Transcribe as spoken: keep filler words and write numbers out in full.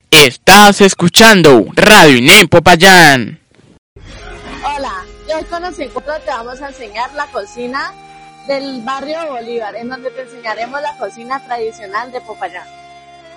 Estás escuchando Radio INEM Popayán. Hola, hoy con los encuentros te vamos a enseñar la cocina del barrio Bolívar, en donde te enseñaremos la cocina tradicional de Popayán.